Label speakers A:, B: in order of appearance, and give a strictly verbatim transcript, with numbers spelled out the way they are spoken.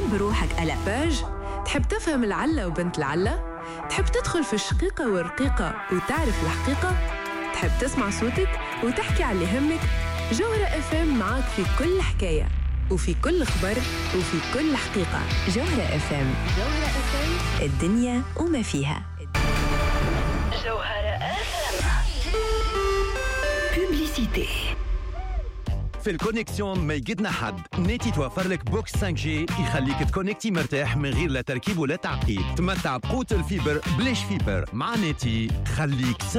A: بروحك قلق.
B: باج، تحب تفهم العلة وبنت العلة؟ تحب تدخل في الشقيقة والرقيقة وتعرف الحقيقة؟ تحب تسمع صوتك وتحكي على اللي يهمك؟ جوهرة اف ام معك في كل حكاية وفي كل خبر وفي كل حقيقة.
A: جوهرة اف ام،
B: جوهرة اف ام،
A: الدنيا وما فيها.
C: جوهرة اف ام. بوبليسيتي.
D: في الكونيكسيون ما يقدنا حد. ناتي توفر لك بوكس خمسة جي يخليك تكونكتي مرتاح من غير لا تركيب ولا تعقيد. تمتع بقوة الفيبر بلاش فيبر. مع ناتي خليك